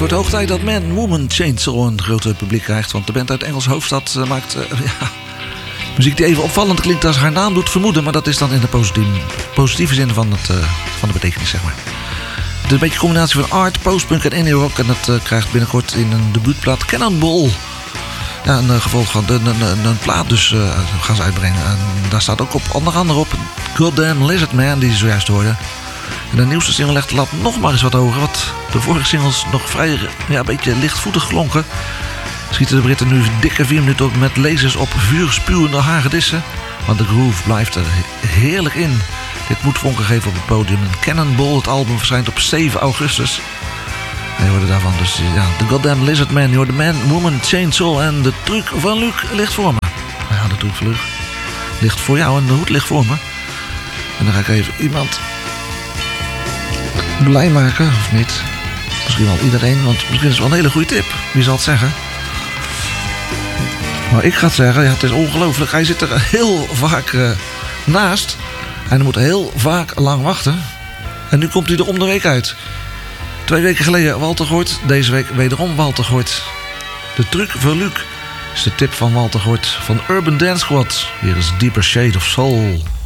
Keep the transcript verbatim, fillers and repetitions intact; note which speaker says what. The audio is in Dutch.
Speaker 1: wordt hoog tijd dat Man, Woman, Chainsaw een groter publiek krijgt. Want de band uit Engelse hoofdstad uh, maakt uh, ja, muziek die even opvallend klinkt als haar naam doet vermoeden. Maar dat is dan in de positieve, positieve zin van, het, uh, van de betekenis, zeg maar. Het is een beetje een combinatie van art, postpunk en indie rock. En dat uh, krijgt binnenkort in een debuutplaat Cannonball. Ja, een uh, gevolg van een, een, een, een plaat dus uh, gaan ze uitbrengen. En daar staat ook op, onder andere op Goddamn Lizard Man, die je zojuist hoorde. En de nieuwste single legt de lat nog maar eens wat hoger. Wat de vorige singles nog vrij ja, een beetje lichtvoetig klonken. Schieten de Britten nu dikke vier minuten op met lasers op vuurspuwende hagedissen. Want de groove blijft er heerlijk in. Dit moet vonken geven op het podium. En Cannonball, het album, verschijnt op zeven augustus. En je hoorde daarvan dus ja, The Goddamn Lizard Man. Je hoorde Man, Woman, Chainsaw en de truc van Luc ligt voor me. Nou ja, de truc van Luc ligt voor jou en de hoed ligt voor me. En dan ga ik even iemand blij maken, of niet? Misschien wel iedereen, want misschien is het wel een hele goede tip. Wie zal het zeggen? Maar ik ga het zeggen, ja, het is ongelooflijk. Hij zit er heel vaak uh, naast. En hij moet heel vaak lang wachten. En nu komt hij er om de week uit. Twee weken geleden Walter Gooit. Deze week wederom Walter Gooit. De truc voor Luc is de tip van Walter Gooit van Urban Dance Squad. Hier is Deeper Shade of Soul.